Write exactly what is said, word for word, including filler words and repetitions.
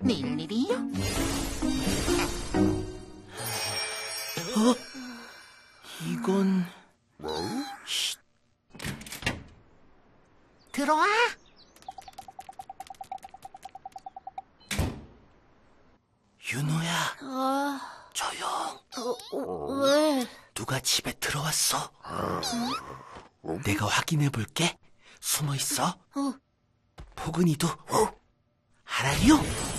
일일이요? 어? 이건... 쉿. 들어와. 윤호야, 어, 조용. 어, 왜? 누가 집에 들어왔어? 내가 확인해 볼게. 숨어 있어. 어, 포근이도. 알아요?